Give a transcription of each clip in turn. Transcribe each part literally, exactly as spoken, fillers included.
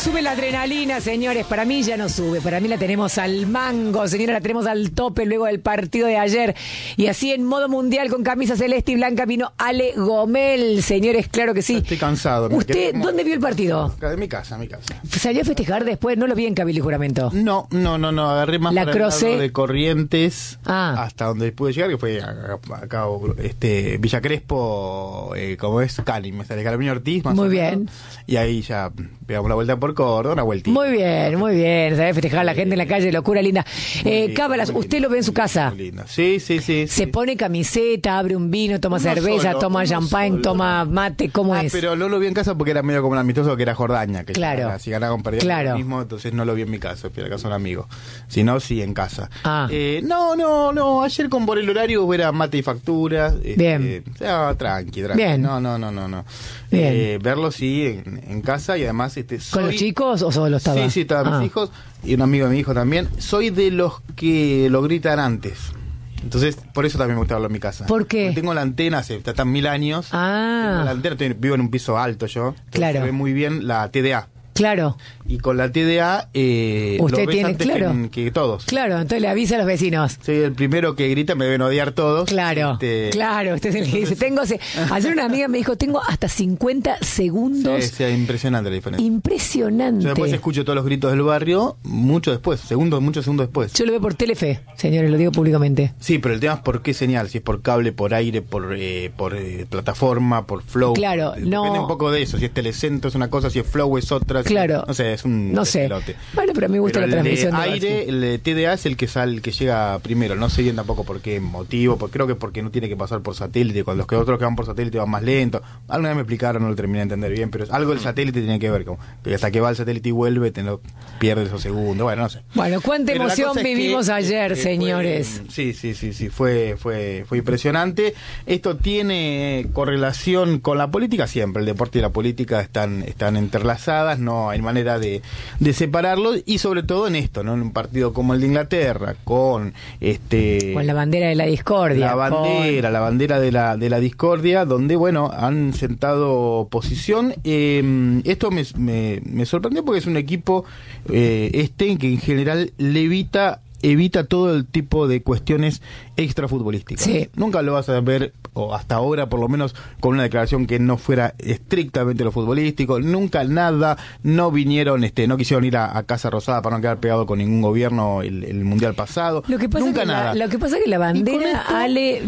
Sube la adrenalina, señores. Para mí ya no sube. Para mí la tenemos al mango, señora. La tenemos al tope luego del partido de ayer. Y así en modo mundial con camisa celeste y blanca vino Ale Gomel. Señores, claro que sí. Estoy cansado. ¿Usted como... dónde vio el partido? De mi casa, mi casa. ¿Salió a festejar después? No lo vi en Cabildo y Juramento. No, no, no, no. Agarré más la para Croce... el lado de Corrientes ah. hasta donde pude llegar, que fue acá, acá este, Villa Crespo, eh, como es Cali, me sale Carabino Ortiz. Más Muy bien. Y ahí ya pegamos la vuelta por Córdoba, una vueltita. Muy bien, muy bien. Sabés festejar a la gente en la calle, locura linda. Eh, Cábalas, ¿usted lo ve en su casa? Muy lindo. Sí, sí, sí. Se sí. pone camiseta, abre un vino, toma uno cerveza, solo, toma champagne, solo. toma mate, ¿cómo ah, es? Pero no lo vi en casa porque era medio como un amistoso que era Jordania. Que claro. Ya, si ganaban perdían claro. lo mismo, entonces no lo vi en mi casa, fui a la casa de un amigo. Si no, sí, en casa. Ah. Eh, no, no, no. Ayer con por el horario era mate y facturas. Bien. Este, o sea, tranqui, tranqui. Bien. No, no, no, no. no. Bien. Eh, verlo sí en, en casa y además... Este, soy... ¿Con los chicos o solo estaba? Sí, sí, estaban ah. mis hijos y un amigo de mi hijo también. Soy de los que lo gritan antes. Entonces, por eso también me gusta verlo en mi casa. ¿Por qué? Porque tengo la antena, hace están mil años. Ah. Tengo la antena, estoy, vivo en un piso alto yo. Claro. Se ve muy bien la T D A. Claro. Y con la T D A eh, usted lo ves tiene antes claro que, que todos. Claro, entonces le avisa a los vecinos. Soy el primero que grita, me deben odiar todos. Claro, este... claro, usted es el que dice, tengo, ayer una amiga me dijo, tengo hasta cincuenta segundos. Sí, sí, impresionante la diferencia. Impresionante. Yo después escucho todos los gritos del barrio, mucho después, segundos, muchos segundos después. Yo lo veo por Telefe, señores, lo digo públicamente. Sí, pero el tema es por qué señal, si es por cable, por aire, por eh, por eh, plataforma, por Flow. Claro, Depende no. Depende un poco de eso, si es Telecentro es una cosa, si es Flow es otra. Claro. Si, no sé, es un no sé. pelote. Bueno, pero a mí me gusta pero la transmisión. El de aire, el de T D A es el que sale, el que llega primero. No sé bien tampoco por qué motivo, porque creo que porque no tiene que pasar por satélite, cuando los que otros que van por satélite van más lento. Alguna vez me explicaron, no lo terminé de entender bien, pero algo del satélite tiene que ver, como que hasta que va el satélite y vuelve, te lo pierde esos segundos. Bueno, no sé. Bueno, cuánta pero emoción vivimos que, ayer, eh, señores. Fue, sí, sí, sí, sí, fue, fue, fue impresionante. Esto tiene correlación con la política siempre. El deporte y la política están, están entrelazadas, no hay manera de, de separarlos, y sobre todo en esto, ¿no? En un partido como el de Inglaterra, con este con la bandera de la discordia. La bandera, con... la bandera de la, de la discordia, donde, bueno, han sentado posición. Eh, esto me, me, me sorprendió porque es un equipo eh, este que en general le evita evita todo el tipo de cuestiones extrafutbolísticas. Sí. Nunca lo vas a ver, o hasta ahora por lo menos, con una declaración que no fuera estrictamente lo futbolístico. Nunca nada, no vinieron, este, no quisieron ir a, a Casa Rosada para no quedar pegado con ningún gobierno el, el mundial pasado. Lo que pasa Nunca que nada. La, lo que pasa es que la bandera, esto... Ale...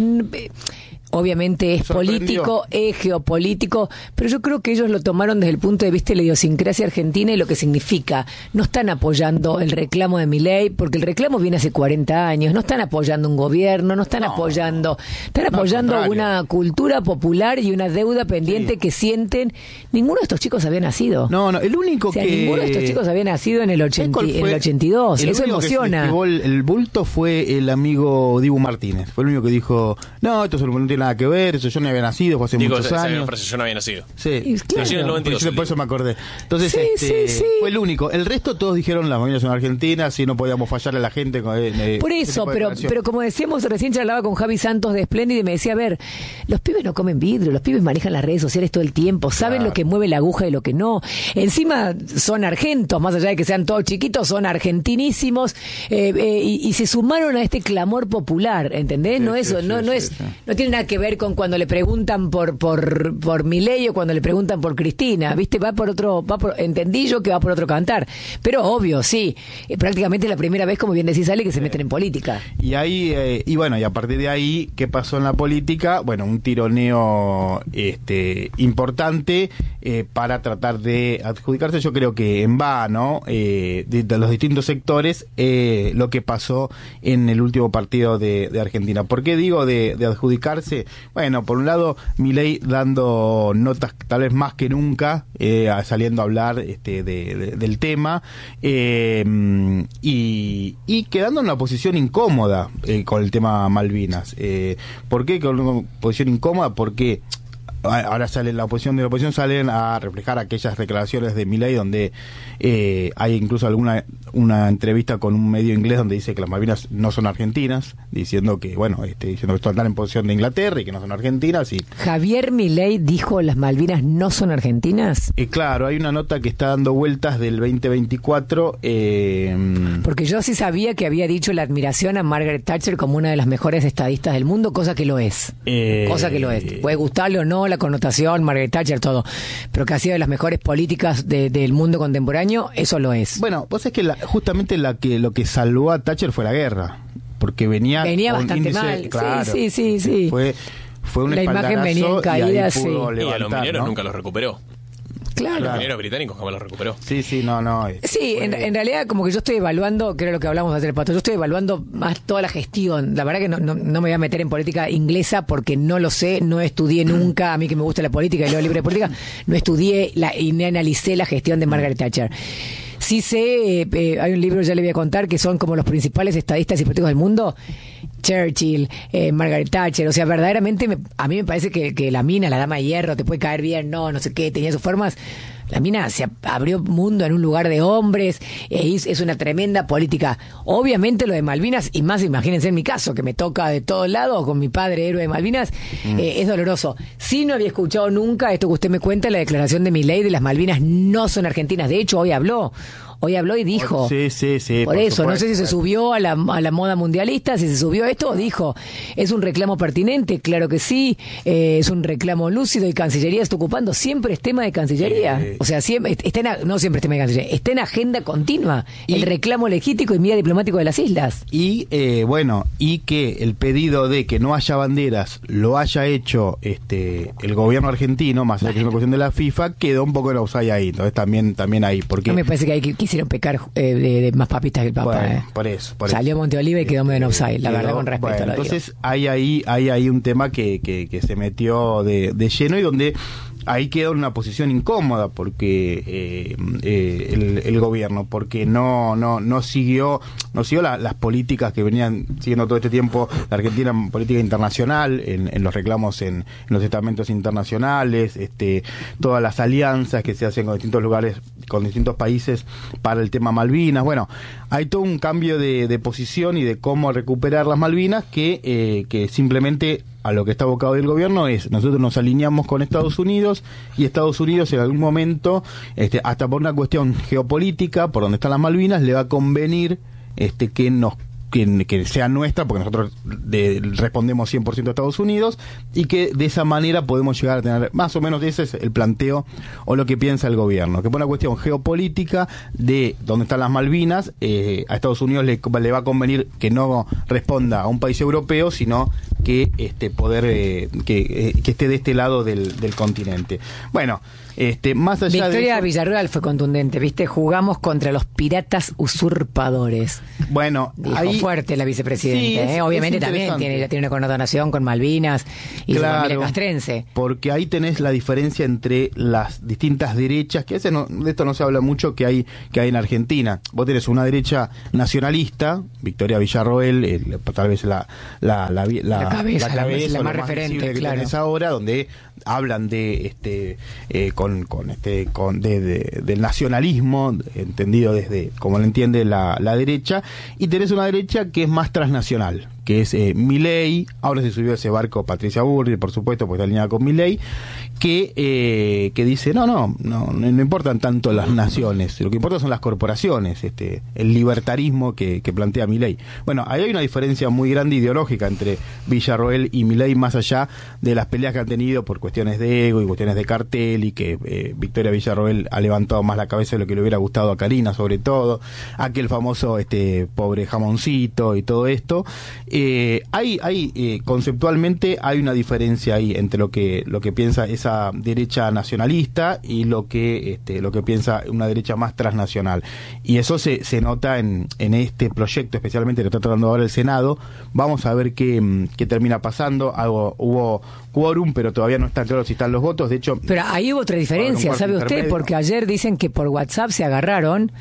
obviamente es sorprendió. político, es geopolítico, pero yo creo que ellos lo tomaron desde el punto de vista de la idiosincrasia argentina y lo que significa. No están apoyando el reclamo de Milei, porque el reclamo viene hace cuarenta años, no están apoyando un gobierno, no están no, apoyando, están no, apoyando una cultura popular y una deuda pendiente sí. que sienten. Ninguno de estos chicos había nacido. No, no, el único o sea, que... ninguno de estos chicos había nacido en el, ochenta, en el ochenta y dos, el eso emociona. Que el, el bulto fue el amigo Dibu Martínez, fue el único que dijo, no, esto no tiene nada que ver, eso yo no había nacido, fue hace Digo, muchos esa, años. Frase, yo no había nacido. Sí, claro. Nací en el noventa y dos. Por, por eso me acordé. Entonces, sí, este, sí, sí. fue el único. El resto todos dijeron, las familias son argentinas, y no podíamos fallarle a la gente. Con, eh, por eso, pero pero como decíamos, recién charlaba con Javi Santos de Splendid y me decía, a ver, los pibes no comen vidrio, los pibes manejan las redes sociales todo el tiempo, saben claro. lo que mueve la aguja y lo que no. Encima son argentos, más allá de que sean todos chiquitos, son argentinísimos, eh, eh, y, y se sumaron a este clamor popular, ¿entendés? Sí, no sí, eso, sí, no, sí, no sí, es, sí. no tiene nada que ver con cuando le preguntan por por por Milei o cuando le preguntan por Cristina, ¿viste? Va por otro, va por, entendí yo que va por otro cantar. Pero obvio, sí, eh, prácticamente es la primera vez, como bien decís, Ale, que se meten en política. Y ahí, eh, y bueno, y a partir de ahí, ¿qué pasó en la política? Bueno, un tironeo este importante eh, para tratar de adjudicarse, yo creo que en vano, eh, de, de los distintos sectores, eh, lo que pasó en el último partido de, de Argentina. ¿Por qué digo de, de adjudicarse? Bueno, por un lado, Milei dando notas tal vez más que nunca, eh, saliendo a hablar este, de, de, del tema, eh, y, y quedando en una posición incómoda eh, con el tema Malvinas. Eh, ¿Por qué con una posición incómoda? Porque ahora sale la oposición de la oposición salen a reflejar aquellas declaraciones de Milei donde eh, hay incluso alguna una entrevista con un medio inglés donde dice que las Malvinas no son argentinas, diciendo que bueno este, diciendo que están en posición de Inglaterra y que no son argentinas. Y Javier Milei dijo las Malvinas no son argentinas. Eh, claro, hay una nota que está dando vueltas del veinte veinticuatro. Eh, Porque yo sí sabía que había dicho la admiración a Margaret Thatcher como una de las mejores estadistas del mundo, cosa que lo es. Eh, cosa que lo es. Puede gustarle o no la connotación, Margaret Thatcher, todo. Pero que ha sido de las mejores políticas de, del mundo contemporáneo, eso lo es. Bueno, vos sabés que la, justamente la que lo que salvó a Thatcher fue la guerra. Porque venía. Venía bastante índice, mal. Claro, sí, sí, sí, sí. Fue, fue un la imagen venía en caída, sí. Y a los mineros ¿no? nunca los recuperó. Claro. A los mineros británicos jamás los recuperó. Sí, sí, no, no. Sí, fue... en, en realidad como que yo estoy evaluando, creo lo que hablamos ayer, Pato, yo estoy evaluando más toda la gestión. La verdad que no, no, no me voy a meter en política inglesa porque no lo sé, no estudié nunca, a mí que me gusta la política y leo libros de política, no estudié la, y no analicé la gestión de Margaret Thatcher. Sí sé, eh, eh, hay un libro, ya le voy a contar, que son como los principales estadistas y políticos del mundo. Churchill, eh, Margaret Thatcher, o sea, verdaderamente me, a mí me parece que, que la mina, la dama de hierro, te puede caer bien, no, no sé qué, tenía sus formas. La mina se abrió mundo en un lugar de hombres, eh, es, es una tremenda política. Obviamente lo de Malvinas, y más imagínense en mi caso, que me toca de todos lados, con mi padre héroe de Malvinas, mm. eh, es doloroso. Sí, no había escuchado nunca esto que usted me cuenta, la declaración de Milei de las Malvinas no son argentinas. De hecho, hoy habló. Hoy habló y dijo. Sí, sí, sí. Por, por eso, supuesto. No sé si se subió a la, a la moda mundialista, si se subió a esto o dijo. ¿Es un reclamo pertinente? Claro que sí. Eh, es un reclamo lúcido y Cancillería está ocupando. Siempre es tema de Cancillería. Eh, o sea, siempre está en, no siempre es tema de Cancillería. Está en agenda continua. Y, el reclamo legítimo y vía diplomático de las islas. Y, eh, bueno, y que el pedido de que no haya banderas lo haya hecho este el gobierno argentino, más allá de que es una cuestión de la FIFA, quedó un poco en offside ahí. Entonces también, también ahí. Porque no me parece que hay que quisieron pecar eh, de, de más papistas que el Papa. Bueno, eh. por eso. Por Salió eso. Monteoliva y quedó medio en offside, la quedó, verdad, con respeto. Bueno, lo entonces digo. hay ahí, hay ahí un tema que, que, que se metió de, de lleno y donde ahí quedó en una posición incómoda porque eh, eh, el, el gobierno, porque no no no siguió no siguió la, las políticas que venían siguiendo todo este tiempo la Argentina en política internacional, en, en los reclamos en, en los estamentos internacionales, este todas las alianzas que se hacen con distintos lugares, con distintos países para el tema Malvinas. Bueno, hay todo un cambio de, de posición y de cómo recuperar las Malvinas que, eh, que simplemente a lo que está abocado el gobierno es, nosotros nos alineamos con Estados Unidos y Estados Unidos en algún momento, este, hasta por una cuestión geopolítica, por donde están las Malvinas, le va a convenir este, que nos Que, que sea nuestra, porque nosotros de, respondemos cien por ciento a Estados Unidos, y que de esa manera podemos llegar a tener, más o menos ese es el planteo o lo que piensa el gobierno, que por una cuestión geopolítica de dónde están las Malvinas, eh, a Estados Unidos le, le va a convenir que no responda a un país europeo, sino que este poder eh, que, eh, que esté de este lado del, del continente. Bueno, este más allá Victoria de eso, Villarreal fue contundente, ¿viste? Jugamos contra los piratas usurpadores. Bueno, dijo ahí, fuerte la vicepresidenta, sí, es, ¿eh? Obviamente es también tiene, tiene una connotación con Malvinas y claro, su familia castrense. Porque ahí tenés la diferencia entre las distintas derechas, que a veces no, de esto no se habla mucho, que hay que hay en Argentina. Vos tenés una derecha nacionalista, Victoria Villarroel, el, tal vez la la la, la, la cabeza, la, cabeza, la, la más más referente, que claro. tenés ahora, donde hablan de este eh, con con este con de, de, del nacionalismo entendido desde como lo entiende la, la derecha, y tenés una derecha que es más transnacional, que es eh, Milei. Ahora se subió a ese barco Patricia Bullrich, por supuesto, porque está alineada con Milei, que eh, que dice no, no no no importan tanto las naciones, lo que importa son las corporaciones, este el libertarismo que, que plantea Milei. Bueno, ahí hay una diferencia muy grande ideológica entre Villarroel y Milei, más allá de las peleas que han tenido por cuestiones de ego y cuestiones de cartel, y que eh, Victoria Villarroel ha levantado más la cabeza de lo que le hubiera gustado a Karina, sobre todo aquel famoso este pobre jamoncito y todo esto. Eh, hay hay eh, conceptualmente hay una diferencia ahí entre lo que lo que piensa esa derecha nacionalista y lo que este lo que piensa una derecha más transnacional, y eso se, se nota en, en este proyecto, especialmente que está tratando ahora el Senado. Vamos a ver qué, qué termina pasando. Algo, hubo quórum, pero todavía no está claro si están los votos. De hecho, pero ahí hubo otra diferencia, ¿sabe usted? Porque ayer dicen que por WhatsApp se agarraron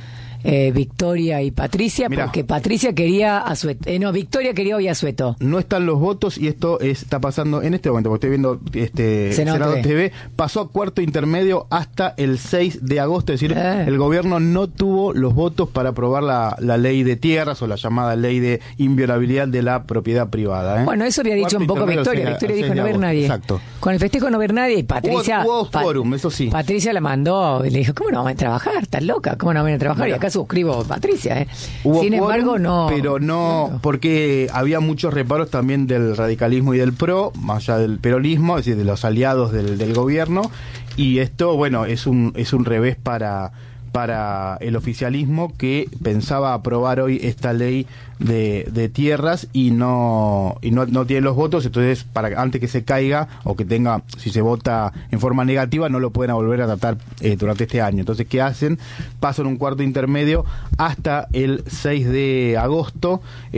eh, Victoria y Patricia, Mirá. porque Patricia quería a Sueto, eh, no, Victoria quería hoy a Sueto. No están los votos y esto es, está pasando en este momento, porque estoy viendo este Senado Senado T V. T V, pasó a cuarto intermedio hasta el seis de agosto, es decir, Eh. el gobierno no tuvo los votos para aprobar la, la ley de tierras o la llamada ley de inviolabilidad de la propiedad privada. ¿eh? Bueno, eso había dicho Cuarto un poco intermedio, Victoria. seis de- Victoria seis dijo de no ver agosto. nadie. Exacto. Con el festejo no ver nadie. Y Patricia. Hubo- hubo Pa- quórum, eso sí. Patricia la mandó y le dijo, ¿cómo no van a trabajar? ¿Estás loca? ¿Cómo no van a trabajar? Bueno. Y acá suscribo Patricia, ¿eh? Hubo Sin quórum, embargo, no. Pero no, porque había muchos reparos también del radicalismo y del PRO, más allá del peronismo, es decir, de los aliados del, del gobierno, y esto, bueno, es un, es un revés para para el oficialismo, que pensaba aprobar hoy esta ley de, de tierras y no y no, no tiene los votos. Entonces, para antes que se caiga o que tenga, si se vota en forma negativa, no lo pueden volver a tratar eh, durante este año. Entonces, ¿qué hacen? Pasan un cuarto intermedio hasta el seis de agosto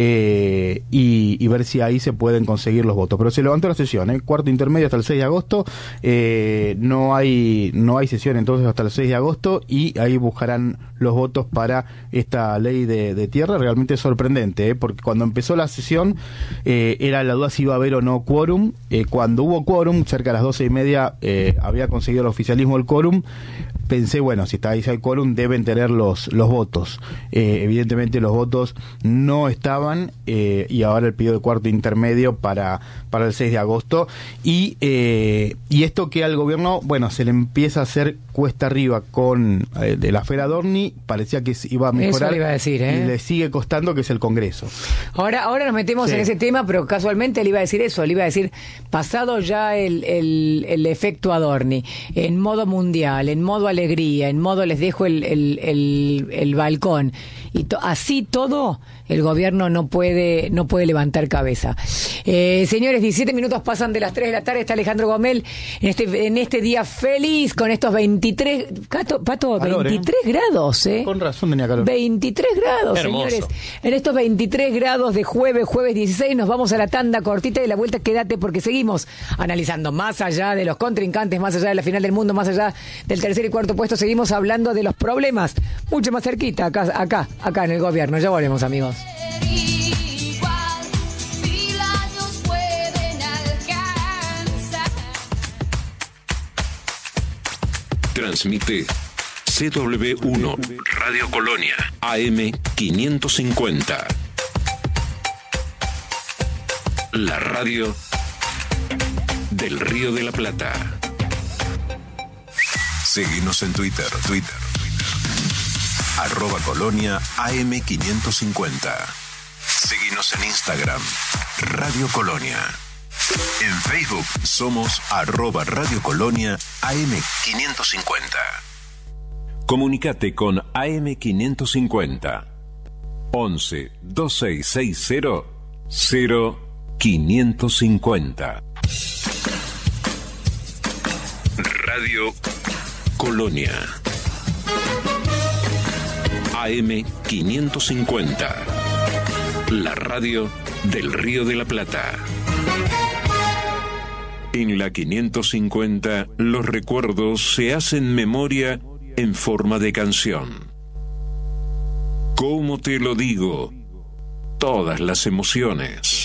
eh, y, y ver si ahí se pueden conseguir los votos. Pero se levantó la sesión, ¿eh? Cuarto intermedio hasta el seis de agosto, eh, no hay no hay sesión entonces hasta el seis de agosto, y ahí buscarán los votos para esta ley de, de tierra. Realmente sorprendente, ¿eh? Porque cuando empezó la sesión eh, era la duda si iba a haber o no quórum. Eh, cuando hubo quórum, cerca de las doce y media, eh, había conseguido el oficialismo el quórum. Pensé, bueno, si está ahí, si hay quórum, deben tener los, los votos. Eh, evidentemente los votos no estaban, eh, y ahora el pedido de cuarto intermedio para, para el seis de agosto. Y, eh, y esto que al gobierno, bueno, se le empieza a hacer cuesta arriba con eh, de la Fera Dorni, parecía que iba a mejorar. Eso le iba a decir, ¿eh? Y le sigue costando, que es el Congreso. Ahora, ahora nos metemos Sí. en ese tema, pero casualmente le iba a decir eso, le iba a decir, pasado ya el, el, el efecto Adorni, en modo mundial, en modo alegría, en modo les dejo el, el, el, el balcón, y to, así todo, el gobierno no puede no puede levantar cabeza. Eh, señores, diecisiete minutos pasan de las tres de la tarde, está Alejandro Gomel en este en este día feliz, con estos veintitrés, Cato, Pato, Calor, veintitrés ¿eh? grados, ¿eh? Con razón tenía calor. veintitrés grados, Hermoso. señores. En estos veintitrés grados de jueves, jueves dieciséis, nos vamos a la tanda cortita y la vuelta quédate, porque seguimos analizando más allá de los contrincantes, más allá de la final del mundo, más allá del tercer y cuarto puesto, seguimos hablando de los problemas, mucho más cerquita, acá, acá, acá en el gobierno. Ya volvemos, amigos. Igual, mil años pueden alcanzar. Transmite C W uno Radio Colonia A M quinientos cincuenta. La radio del Río de la Plata. Seguinos en Twitter, Twitter, Twitter. Arroba Colonia A M quinientos cincuenta. Seguinos en Instagram, Radio Colonia. En Facebook somos arroba Radio Colonia A M quinientos cincuenta. Comunicate con A M quinientos cincuenta. once, veintiséis sesenta, cero quinientos cincuenta. Radio Colonia. A M quinientos cincuenta. La radio del Río de la Plata. En la quinientos cincuenta, los recuerdos se hacen memoria en forma de canción. ¿Cómo te lo digo? Todas las emociones.